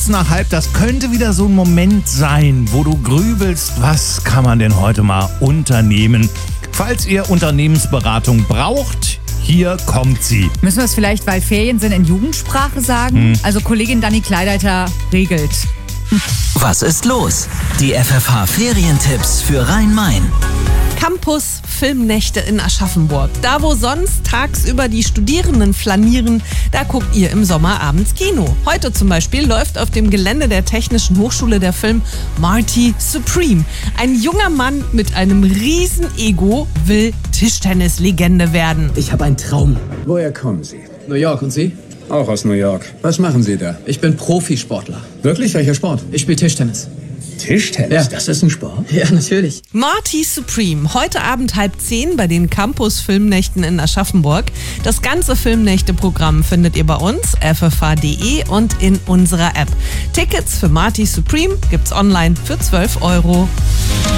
kurz nach halb. Das könnte wieder so ein Moment sein, wo du grübelst, was kann man denn heute mal unternehmen? Falls ihr Unternehmensberatung braucht, hier kommt sie. Müssen wir es vielleicht, weil Ferien sind, in Jugendsprache sagen? Also Kollegin Dani Kleideiter regelt. Was ist los? Die FFH-Ferientipps für Rhein-Main. Campus-Filmnächte in Aschaffenburg. Da, wo sonst tagsüber die Studierenden flanieren, da guckt ihr im Sommer abends Kino. Heute zum Beispiel läuft auf dem Gelände der Technischen Hochschule der Film Marty Supreme. Ein junger Mann mit einem riesen Ego will Tischtennis-Legende werden. Ich habe einen Traum. Woher kommen Sie? New York, und Sie? Auch aus New York. Was machen Sie da? Ich bin Profisportler. Wirklich? Welcher Sport? Ich spiele Tischtennis. Tischtennis? Ja. Das ist ein Sport? Ja, natürlich. Marty Supreme, heute Abend 9:30 bei den Campus-Filmnächten in Aschaffenburg. Das ganze Filmnächte-Programm findet ihr bei uns, ffh.de und in unserer App. Tickets für Marty Supreme gibt's online für 12 €.